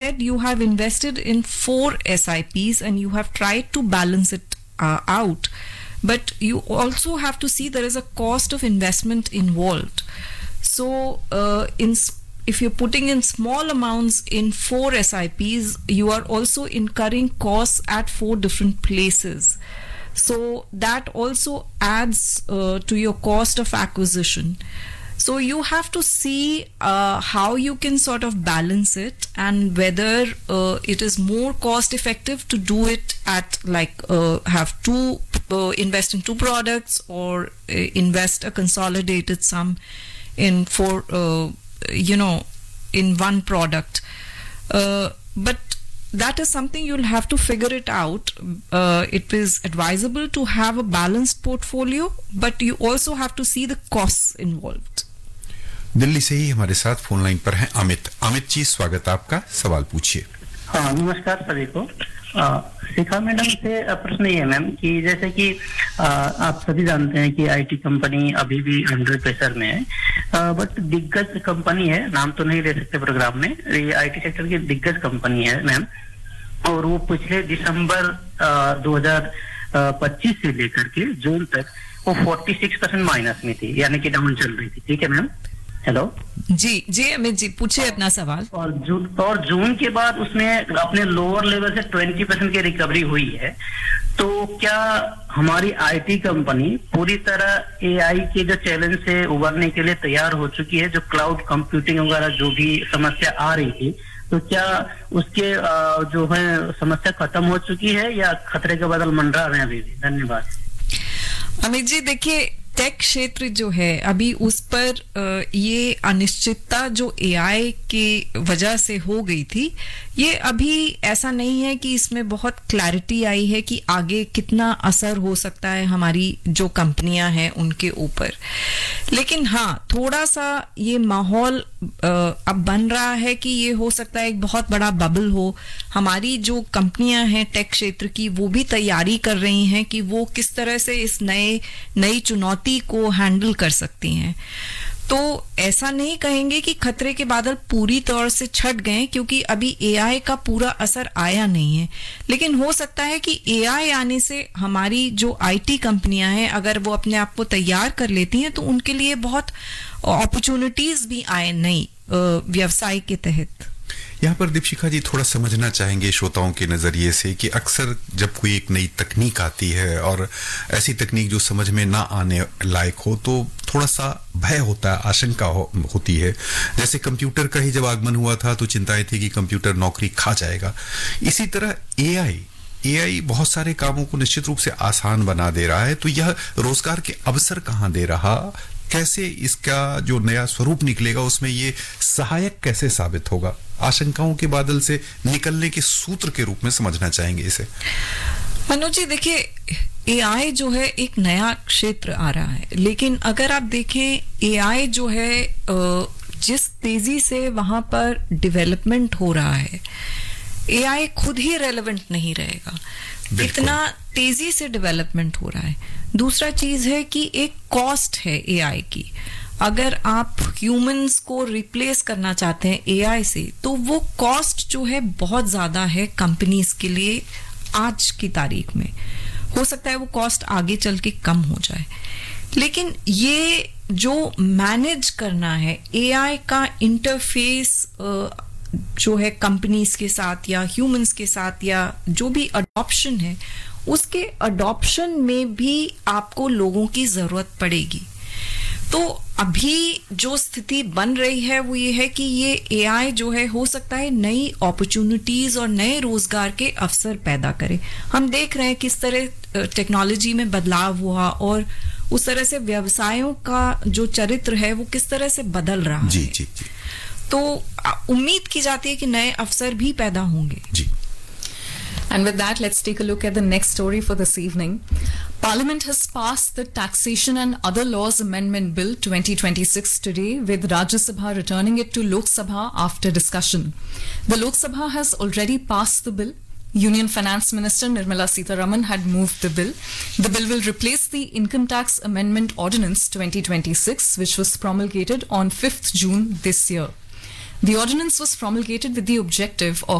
said, you have invested in 4 SIPs and you have tried to balance it out. But you also have to see there is a cost of investment involved. So if you're putting in small amounts in 4 SIPs, you are also incurring costs at 4 different places. So that also adds to your cost of acquisition. So you have to see how you can sort of balance it, and whether it is more cost effective to do it at invest in 2 products, or invest a consolidated sum in in one product. But that is something you'll have to figure it out. It is advisable to have a balanced portfolio, but you also have to see the costs involved. Delhi से ही हमारे साथ phone line पर हैं अमित जी, स्वागत आपका, सवाल पूछिए। हाँ, नमस्कार सभी को। शिखा मैडम से प्रश्न ये है मैम कि जैसे कि आप सभी जानते हैं कि आईटी कंपनी अभी भी अंडर प्रेशर में है, बट दिग्गज कंपनी है, नाम तो नहीं ले सकते प्रोग्राम में, ये आईटी सेक्टर की दिग्गज कंपनी है मैम, और वो पिछले दिसंबर 2025 से लेकर के जून तक वो 46% माइनस में थी, यानी कि डाउन चल रही थी। ठीक है मैम, हेलो जी अमित जी, पूछिए अपना सवाल। और जून के बाद उसमें अपने लोअर लेवल से 20% की रिकवरी हुई है, तो क्या हमारी आईटी कंपनी पूरी तरह एआई के जो चैलेंज से उबरने के लिए तैयार हो चुकी है? जो क्लाउड कंप्यूटिंग वगैरह जो भी समस्या आ रही थी, तो क्या उसके जो है समस्या खत्म हो चुकी है या खतरे के बादल मंडरा रहे हैं अभी भी? धन्यवाद। अमित जी, देखिए टेक क्षेत्र जो है अभी उस पर ये अनिश्चितता जो एआई के वजह से हो गई थी, ये अभी ऐसा नहीं है कि इसमें बहुत क्लैरिटी आई है कि आगे कितना असर हो सकता है हमारी जो कंपनियां हैं उनके ऊपर। लेकिन हाँ, थोड़ा सा ये माहौल अब बन रहा है कि ये हो सकता है एक बहुत बड़ा बबल हो। हमारी जो कंपनियां हैं टेक क्षेत्र की, वो भी तैयारी कर रही हैं कि वो किस तरह से इस नई चुनौती को हैंडल कर सकती हैं। तो ऐसा नहीं कहेंगे कि खतरे के बादल पूरी तौर से छट गए, क्योंकि अभी एआई का पूरा असर आया नहीं है। लेकिन हो सकता है कि एआई आने से हमारी जो आईटी कंपनियां हैं, अगर वो अपने आप को तैयार कर लेती हैं, तो उनके लिए बहुत अपॉर्चुनिटीज भी आए नई व्यवसाय के तहत। यहाँ पर दीपशिखा जी थोड़ा समझना चाहेंगे श्रोताओं के नजरिए से कि अक्सर जब कोई एक नई तकनीक आती है और ऐसी तकनीक जो समझ में ना आने लायक हो, तो थोड़ा सा भय होता है, आशंका होती है। जैसे कंप्यूटर का ही जब आगमन हुआ था तो चिंताएं थी कि कंप्यूटर नौकरी खा जाएगा। इसी तरह एआई बहुत सारे कामों को निश्चित रूप से आसान बना दे रहा है, तो यह रोजगार के अवसर कहाँ दे रहा, कैसे इसका जो नया स्वरूप निकलेगा उसमें ये सहायक कैसे साबित होगा? आशंकाओं के बादल से निकलने के सूत्र के रूप में समझना चाहेंगे इसे। मनोज जी, देखिए एआई जो है एक नया क्षेत्र आ रहा है, लेकिन अगर आप देखें एआई जो है जिस तेजी से वहां पर डेवलपमेंट हो रहा है, एआई खुद ही रेलेवेंट नहीं रहेगा, इतना तेजी से डेवलपमेंट हो रहा है। दूसरा चीज है कि एक कॉस्ट है एआई की। अगर आप ह्यूमंस को रिप्लेस करना चाहते हैं एआई से, तो वो कॉस्ट जो है बहुत ज्यादा है कंपनीज के लिए आज की तारीख में। हो सकता है वो कॉस्ट आगे चल के कम हो जाए, लेकिन ये जो मैनेज करना है एआई का इंटरफेस जो है कंपनीज के साथ या ह्यूमंस के साथ, या जो भी अडॉप्शन है, उसके अडॉप्शन में भी आपको लोगों की जरूरत पड़ेगी। तो अभी जो स्थिति बन रही है वो ये है कि ये एआई जो है हो सकता है नई अपॉर्चुनिटीज और नए रोजगार के अवसर पैदा करे। हम देख रहे हैं किस तरह टेक्नोलॉजी में बदलाव हुआ और उस तरह से व्यवसायों का जो चरित्र है वो किस तरह से बदल रहा है। जी। तो उम्मीद की जाती है कि नए अवसर भी पैदा होंगे। जी। And with that, let's take a look at the next story for this evening. Parliament has passed the Taxation and Other Laws Amendment Bill 2026 today, with Rajya Sabha returning it to Lok Sabha after discussion. The Lok Sabha has already passed the bill. Union Finance Minister Nirmala Sitharaman had moved the bill. The bill will replace the Income Tax Amendment Ordinance 2026, which was promulgated on 5th June this year. The ordinance was promulgated with the objective of